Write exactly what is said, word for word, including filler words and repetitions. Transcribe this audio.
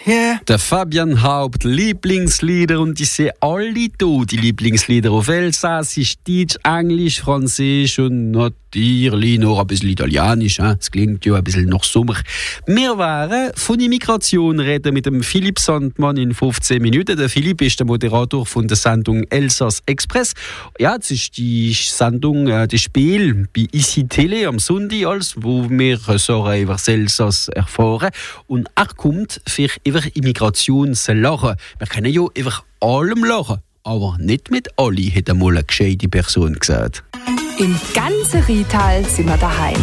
yeah. Der Fabian Haupt, Lieblingslieder, und ich sehe alle da, die Lieblingslieder auf Elsassisch, Deutsch, Englisch, Französisch und natürlich noch ein bisschen Italienisch. Es klingt ja ein bisschen nach Sommer. Wir werden von Immigration reden mit dem Philipp Sandmann in fünfzehn Minuten. Der Philipp ist der Moderator von der Sendung Elsass Express. Ja, das ist die Sendung, äh, das Spiel bei Ici Tele am Sonntag, als, wo wir so über das Elsass erfahren. Und er kommt für über Immigration zu lachen. Wir können ja über allem lachen, aber nicht mit alle, hat einmal eine gescheite Person gesagt. Im ganzen Rheintal sind wir daheim.